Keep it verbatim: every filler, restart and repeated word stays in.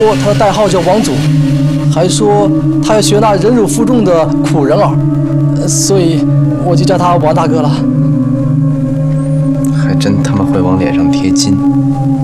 说他的代号叫王祖，还说他要学那忍辱负重的苦人儿，所以我就叫他王大哥了。 还真他妈会往脸上贴金。